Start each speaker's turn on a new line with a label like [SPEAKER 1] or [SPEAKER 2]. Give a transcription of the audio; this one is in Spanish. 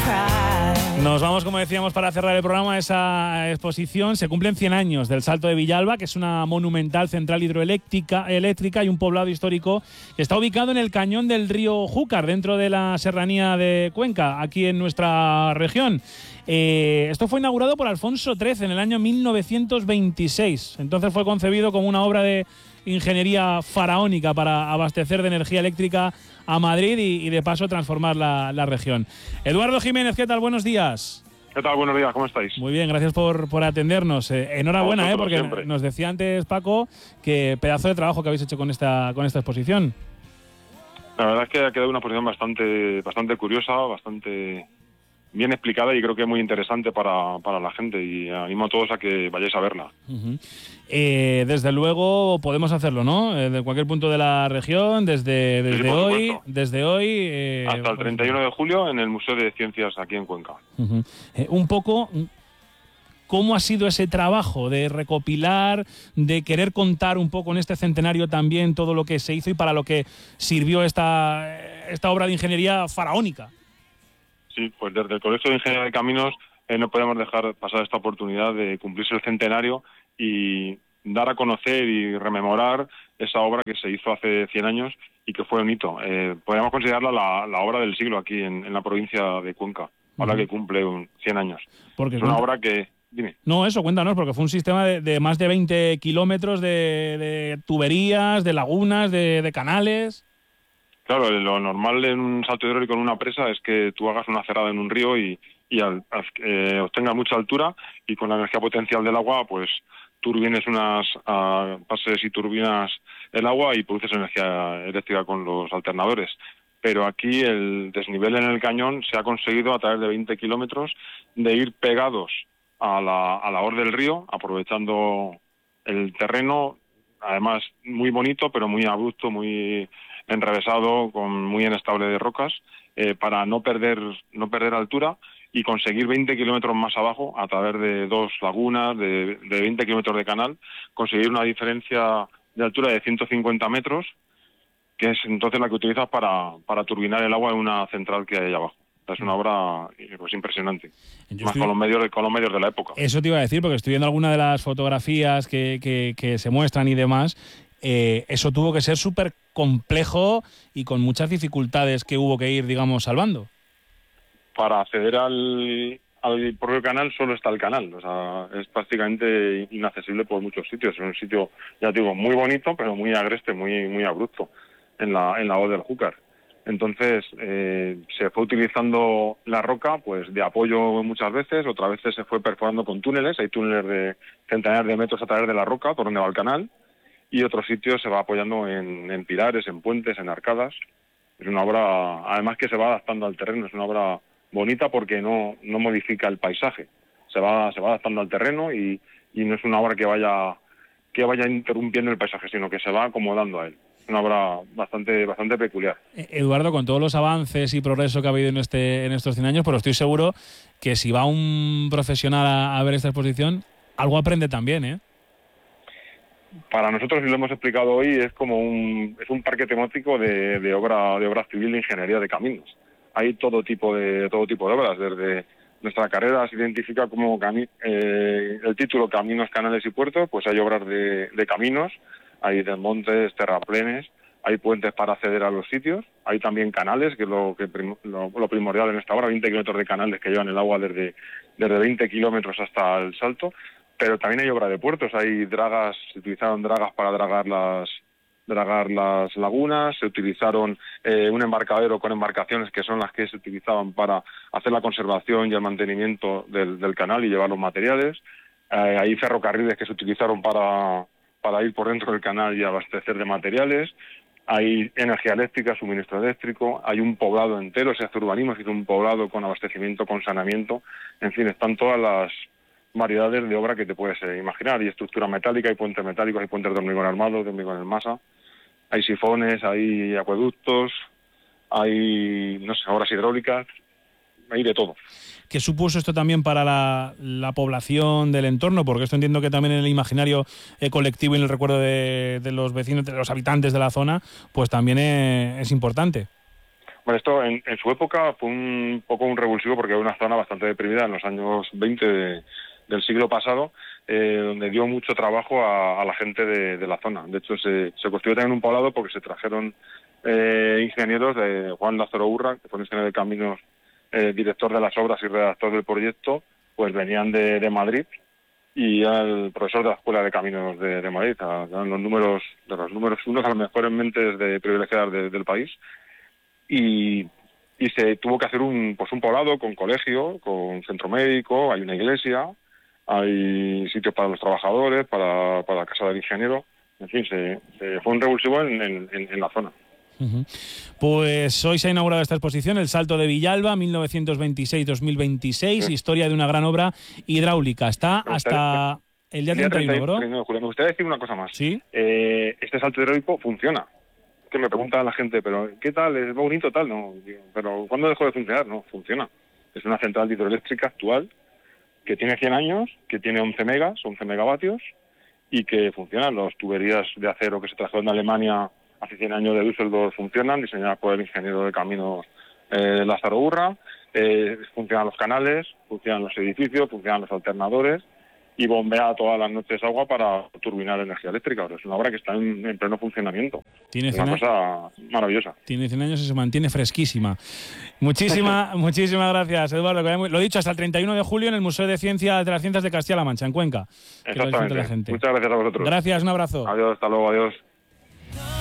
[SPEAKER 1] Nos vamos, como decíamos, para cerrar el programa, a esa exposición. Se cumplen 100 años del Salto de Villalba, que es una monumental central hidroeléctrica y un poblado histórico que está ubicado en el cañón del río Júcar, dentro de la serranía de Cuenca, aquí en nuestra región. Esto fue inaugurado por Alfonso XIII en el año 1926. Entonces fue concebido como una obra de ingeniería faraónica para abastecer de energía eléctrica a Madrid y de paso transformar la región. Eduardo Jiménez, ¿qué tal? Buenos días.
[SPEAKER 2] ¿Qué tal? Buenos días, ¿cómo estáis?
[SPEAKER 1] Muy bien, gracias por atendernos. Enhorabuena, porque siempre. Nos decía antes Paco que pedazo de trabajo que habéis hecho con esta exposición.
[SPEAKER 2] La verdad es que ha quedado una exposición bastante curiosa, bastante bien explicada y creo que muy interesante para la gente, y animo a todos a que vayáis a verla.
[SPEAKER 1] Desde luego podemos hacerlo, ¿no? De cualquier punto de la región, desde hoy
[SPEAKER 2] hasta el 31 de julio en el Museo de Ciencias aquí en Cuenca.
[SPEAKER 1] Un poco, ¿cómo ha sido ese trabajo de recopilar, de querer contar un poco en este centenario también todo lo que se hizo y para lo que sirvió esta obra de ingeniería faraónica?
[SPEAKER 2] Sí, pues desde el Colegio de Ingeniería de Caminos no podemos dejar pasar esta oportunidad de cumplirse el centenario y dar a conocer y rememorar esa obra que se hizo hace 100 años y que fue un hito. Podríamos considerarla la obra del siglo aquí en la provincia de Cuenca, ahora que cumple 100 años.
[SPEAKER 1] Porque
[SPEAKER 2] es una obra que... Dime.
[SPEAKER 1] No, eso, cuéntanos, porque fue un sistema de más de 20 kilómetros de tuberías, de lagunas, de canales...
[SPEAKER 2] Claro, lo normal en un salto hidráulico en una presa es que tú hagas una cerrada en un río y obtengas mucha altura, y con la energía potencial del agua, pues turbines pases y turbinas el agua y produces energía eléctrica con los alternadores. Pero aquí el desnivel en el cañón se ha conseguido a través de 20 kilómetros de ir pegados a la orilla del río, aprovechando el terreno, además muy bonito, pero muy abrupto, muy enrevesado, muy inestable de rocas, para no perder altura y conseguir 20 kilómetros más abajo, a través de dos lagunas, de 20 kilómetros de canal, conseguir una diferencia de altura de 150 metros, que es entonces la que utilizas para turbinar el agua en una central que hay abajo. Es una obra pues impresionante, con los medios de la época.
[SPEAKER 1] Eso te iba a decir, porque estoy viendo algunas de las fotografías que se muestran y demás. Eso tuvo que ser súper complejo y con muchas dificultades que hubo que ir, digamos, salvando.
[SPEAKER 2] Para acceder al propio canal solo está el canal, o sea, es prácticamente inaccesible por muchos sitios. Es un sitio, ya te digo, muy bonito, pero muy agreste, muy abrupto en la orilla del Júcar. Entonces se fue utilizando la roca pues de apoyo muchas veces, otras veces se fue perforando con túneles. Hay túneles de centenares de metros a través de la roca por donde va el canal, y otros sitios se va apoyando en pilares, en puentes, en arcadas. Es una obra, además, que se va adaptando al terreno. Es una obra bonita porque no modifica el paisaje, se va adaptando al terreno y no es una obra que vaya interrumpiendo el paisaje, sino que se va acomodando a él. Es una obra bastante peculiar.
[SPEAKER 1] Eduardo, con todos los avances y progreso que ha habido en estos 100 años, pero estoy seguro que si va un profesional a ver esta exposición, algo aprende también, ¿eh?
[SPEAKER 2] Para nosotros, y lo hemos explicado hoy, es un parque temático de obra civil de ingeniería de caminos. Hay todo tipo de obras. Desde nuestra carrera se identifica como el título Caminos, Canales y Puertos, pues hay obras de caminos, hay desmontes, terraplenes, hay puentes para acceder a los sitios, hay también canales, que es lo primordial en esta obra, 20 kilómetros de canales que llevan el agua desde 20 kilómetros hasta el Salto. Pero también hay obra de puertos, hay dragas, se utilizaron dragas para dragar las lagunas, se utilizaron un embarcadero con embarcaciones que son las que se utilizaban para hacer la conservación y el mantenimiento del canal y llevar los materiales. Hay ferrocarriles que se utilizaron para ir por dentro del canal y abastecer de materiales. Hay energía eléctrica, suministro eléctrico, hay un poblado entero, se hace urbanismo, se hizo un poblado con abastecimiento, con saneamiento. En fin, están todas las variedades de obra que te puedes imaginar. Hay estructura metálica, hay puentes metálicos, hay puentes de hormigón armado, de hormigón en masa, hay sifones, hay acueductos, hay, obras hidráulicas, hay de todo.
[SPEAKER 1] ¿Qué supuso esto también para la población del entorno? Porque esto entiendo que también en el imaginario colectivo y en el recuerdo de los vecinos, de los habitantes de la zona, pues también es importante.
[SPEAKER 2] Bueno, esto en su época fue un poco un revulsivo porque era una zona bastante deprimida en los años 20 del siglo pasado, donde dio mucho trabajo a la gente de la zona. De hecho, se construyó también un poblado porque se trajeron ingenieros de Juan Lázaro Urra, que fue un ingeniero de caminos, director de las obras y redactor del proyecto, pues venían de Madrid, y el profesor de la Escuela de Caminos de Madrid, eran los números unos a las mejores mentes de privilegiadas del país, y se tuvo que hacer un poblado con colegio, con centro médico, hay una iglesia, hay sitios para los trabajadores, para la casa del ingeniero, en fin, fue un revulsivo en la zona.
[SPEAKER 1] Pues hoy se ha inaugurado esta exposición, El Salto de Villalba, 1926-2026, historia de una gran obra hidráulica. Está hasta el día 31, ¿no?
[SPEAKER 2] Me gustaría decir una cosa más.
[SPEAKER 1] ¿Sí?
[SPEAKER 2] Este salto hidráulico funciona. Que me pregunta la gente, pero ¿qué tal? ¿Es bonito tal? No, pero ¿cuándo dejó de funcionar? No, funciona. Es una central hidroeléctrica actual que tiene 100 años, que tiene 11 megavatios, y que funcionan. Las tuberías de acero que se trajeron de Alemania hace 100 años de Düsseldorf funcionan, diseñadas por el ingeniero de caminos Lázaro Urra. Funcionan los canales, funcionan los edificios, funcionan los alternadores, y bombea todas las noches agua para turbinar energía eléctrica. O sea, es una obra que está en pleno funcionamiento.
[SPEAKER 1] Tiene
[SPEAKER 2] es una cosa maravillosa.
[SPEAKER 1] Tiene 100 años y se mantiene fresquísima. Muchísimas gracias, Eduardo. Lo he dicho, hasta el 31 de julio en el Museo de las Ciencias de Castilla-La Mancha, en Cuenca.
[SPEAKER 2] Exactamente. Muchas gracias a vosotros.
[SPEAKER 1] Gracias, un abrazo.
[SPEAKER 2] Adiós, hasta luego, adiós.